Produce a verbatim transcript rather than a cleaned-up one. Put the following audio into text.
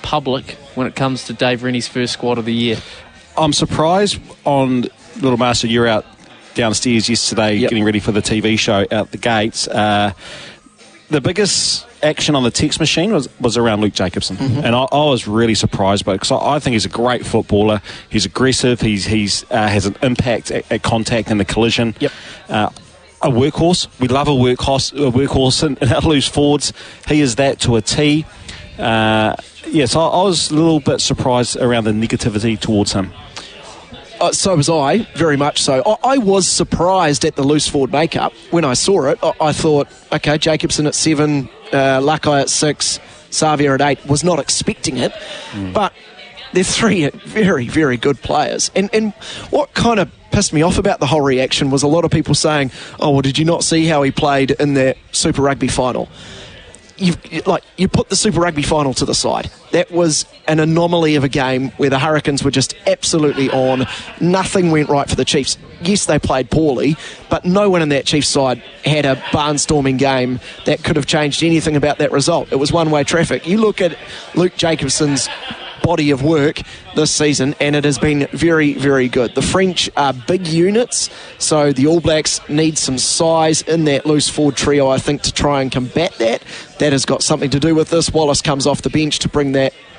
public when it comes to Dave Rennie's first squad of the year. I'm surprised on Little Master, you're out downstairs yesterday yep. getting ready for the T V show out the gates. Uh, the biggest action on the text machine was, was around Luke Jacobson. Mm-hmm. And I, I was really surprised by it because I, I think he's a great footballer. He's aggressive. He's he's uh, has an impact at, at contact and the collision. Yep. Uh, a workhorse. We love a workhorse, a workhorse in, in our loose forwards. He is that to a T. Uh, yes, I, I was a little bit surprised around the negativity towards him. Uh, so was I, very much so. I, I was surprised at the loose forward makeup. When I saw it, I, I thought, okay, Jacobson at seven, uh, Lakai at six, Savia at eight. Was not expecting it, mm. but they're three very, very good players. And, and what kind of pissed me off about the whole reaction was a lot of people saying, oh, well, did you not see how he played in that Super Rugby final? You've, like, you put the Super Rugby final to the side. That was an anomaly of a game where the Hurricanes were just absolutely on. Nothing went right for the Chiefs. Yes, they played poorly, but no one in that Chiefs side had a barnstorming game that could have changed anything about that result. It was one-way traffic. You look at Luke Jacobson's body of work this season, and it has been very, very good. The French are big units, so the All Blacks need some size in that loose forward trio, I think, to try and combat that. That has got something to do with this. Wallace comes off the bench to bring that